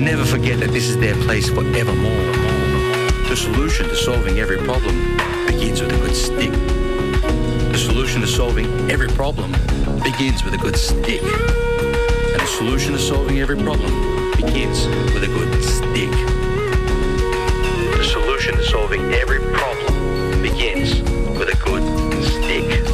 to never forget that this is their place forevermore. The solution to solving every problem begins with a good stick. The solution to solving every problem begins with a good stick. And the solution to solving every problem begins with a good stick.